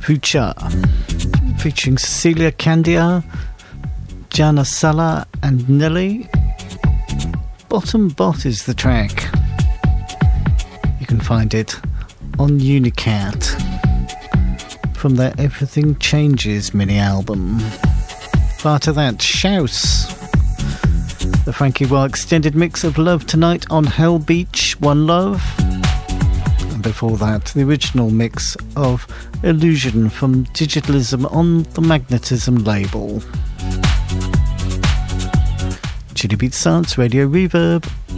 Future, featuring Cecilia Candia, Jana Sala and Nelly. Bottom Bot is the track. You can find it on Unicat from their Everything Changes mini-album. Prior to that, Shouse, the Frankie Wah extended mix of Love Tonight on Hell Beach, One Love. And before that, the original mix of Illusion from Digitalism on the Magnetism label. Chili Beat Science, Radio Reverb.